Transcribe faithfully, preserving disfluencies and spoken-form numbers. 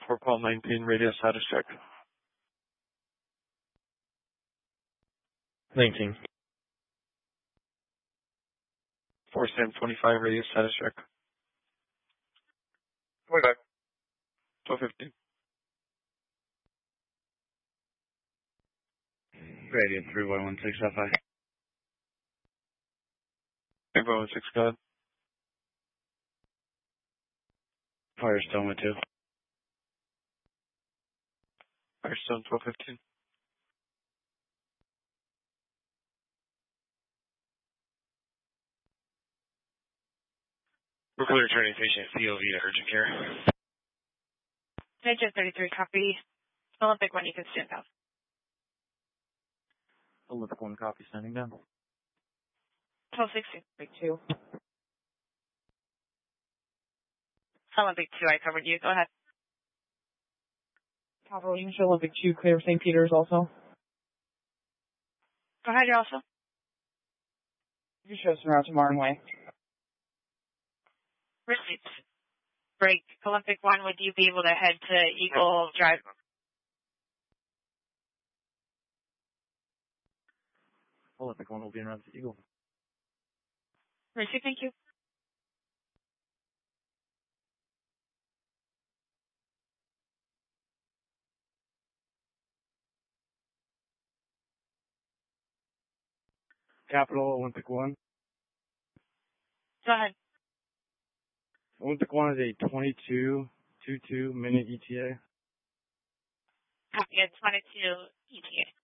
four Paul nineteen, radio status check. nineteen. four Sam twenty-five, radio status check. twenty-five. twelve fifteen. Radio three one one six F I. three one one six, go ahead. Firestone with two. Firestone twelve fifteen. We're clear turning patient C O V to urgent care. Nature thirty-three, copy. Olympic one, you can stand up. Olympic one, copy, standing down. twelve sixteen, Olympic two. Olympic two, I covered you. Go ahead. Capital English, Olympic two, clear Saint Peter's also. Go ahead, you're also. You show some route to Martin Way. Receipts. Break. Olympic one, would you be able to head to Eagle Drive? Olympic one will be en route to Eagle. Receipt, thank you. Capital Olympic one. Go ahead. Olympic one is a twenty-two twenty-two minute E T A. Copy, it's twenty-two E T A.